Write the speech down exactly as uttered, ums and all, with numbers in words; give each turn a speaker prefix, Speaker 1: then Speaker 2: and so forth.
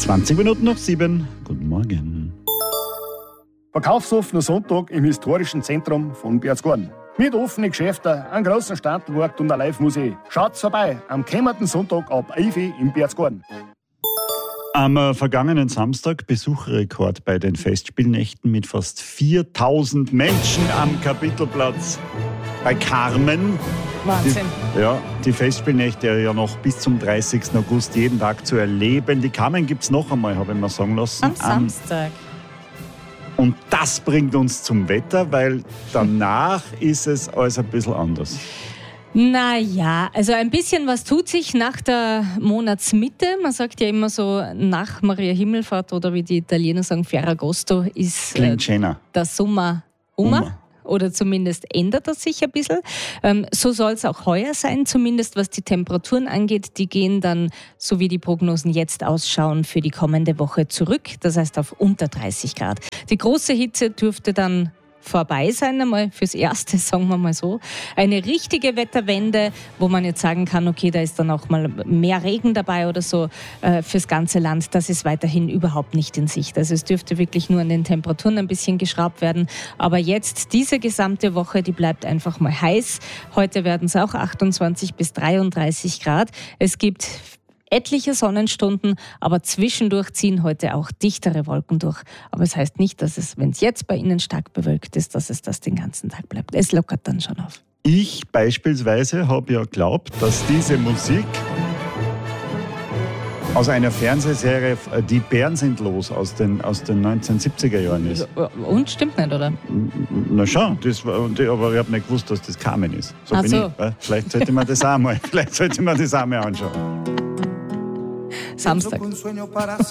Speaker 1: zwanzig Minuten nach sieben. Guten Morgen.
Speaker 2: Verkaufsoffener Sonntag im historischen Zentrum von Berchtesgaden. Mit offenen Geschäften, einem großen Standmarkt und einer Live-Musik. Schaut's vorbei am kommenden Sonntag ab elf Uhr in Berchtesgaden.
Speaker 1: Am äh, vergangenen Samstag Besucherrekord bei den Festspielnächten mit fast viertausend Menschen am Kapitelplatz bei Carmen.
Speaker 3: Wahnsinn.
Speaker 1: Die, ja, die Festspielnächte ja noch bis zum dreißigsten August jeden Tag zu erleben. Die Carmen gibt es noch einmal, habe ich mir sagen lassen.
Speaker 3: Am Samstag.
Speaker 1: Und das bringt uns zum Wetter, weil danach ist es alles ein bisschen anders.
Speaker 3: Naja, also ein bisschen was tut sich nach der Monatsmitte. Man sagt ja immer so, nach Maria Himmelfahrt oder wie die Italiener sagen, Ferragosto ist äh, der Sommer um. Oder zumindest ändert das sich ein bisschen. Ähm, so soll es auch heuer sein, zumindest was die Temperaturen angeht. Die gehen dann, so wie die Prognosen jetzt ausschauen, für die kommende Woche zurück. Das heißt auf unter dreißig Grad. Die große Hitze dürfte dann vorbei sein, einmal fürs Erste, sagen wir mal so. Eine richtige Wetterwende, wo man jetzt sagen kann, okay, da ist dann auch mal mehr Regen dabei oder so äh, fürs ganze Land, das ist weiterhin überhaupt nicht in Sicht. Also es dürfte wirklich nur an den Temperaturen ein bisschen geschraubt werden. Aber jetzt, diese gesamte Woche, die bleibt einfach mal heiß. Heute werden es auch achtundzwanzig bis dreiunddreißig Grad. Es gibt etliche Sonnenstunden, aber zwischendurch ziehen heute auch dichtere Wolken durch. Aber es heißt nicht, dass es, wenn es jetzt bei Ihnen stark bewölkt ist, dass es das den ganzen Tag bleibt. Es lockert dann schon auf.
Speaker 1: Ich beispielsweise habe ja geglaubt, dass diese Musik aus einer Fernsehserie, die Bären sind los, aus den, aus den neunzehnhundertsiebziger Jahren ist.
Speaker 3: Und stimmt nicht, oder?
Speaker 1: Na schon, das war, aber ich habe nicht gewusst, dass das Carmen ist. So
Speaker 3: Ach
Speaker 1: bin
Speaker 3: so.
Speaker 1: ich. Vielleicht sollte man das auch mal, vielleicht sollte man das auch mal anschauen.
Speaker 3: Samstag.